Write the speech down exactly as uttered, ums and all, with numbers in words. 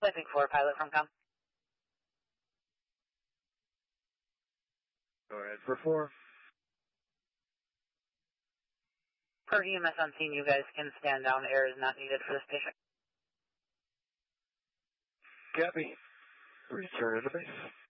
Waiting for pilot from com. Go ahead for four. Per E M S on scene, you guys can stand down. Air is not needed for this patient. Copy. Return to base.